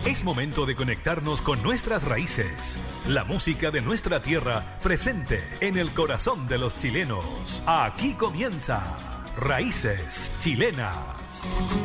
Es momento de conectarnos con nuestras raíces. La música de nuestra tierra presente en el corazón de los chilenos. Aquí comienza Raíces Chilenas.